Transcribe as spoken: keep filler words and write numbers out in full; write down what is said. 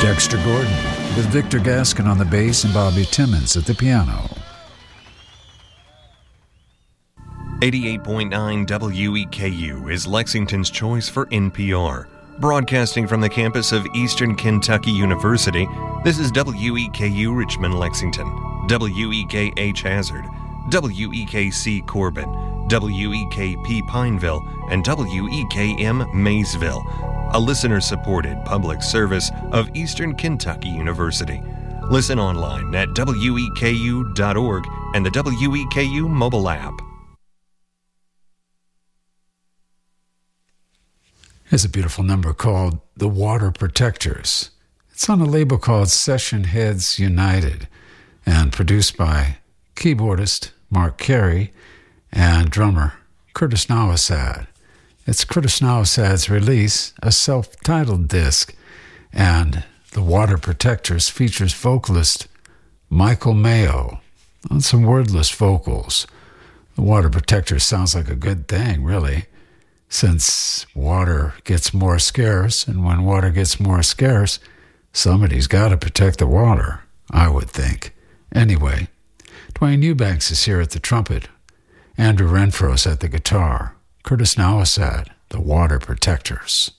Dexter Gordon, with Victor Gaskin on the bass and Bobby Timmons at the piano. eighty-eight point nine W E K U is Lexington's choice for N P R. Broadcasting from the campus of Eastern Kentucky University, this is W E K U Richmond, Lexington, W E K H Hazard, W E K C Corbin, W E K P Pineville, and W E K M Maysville, a listener-supported public service of Eastern Kentucky University. Listen online at W E K U dot org and the W E K U mobile app. Here's a beautiful number called The Water Protectors. It's on a label called Session Heads United and produced by keyboardist Mark Carey and drummer Curtis Nawasad. It's Curtis Nawasad's release, a self-titled disc, and The Water Protectors features vocalist Michael Mayo on some wordless vocals. The Water Protectors sounds like a good thing, really, since water gets more scarce, and when water gets more scarce, somebody's got to protect the water, I would think. Anyway, Dwayne Eubanks is here at the trumpet, Andrew Renfro's at the guitar, Curtis Nawasad, The Water Protectors.